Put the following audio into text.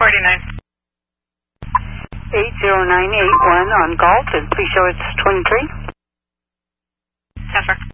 49. 80981 on Galt, and please show it's 23. Affirm.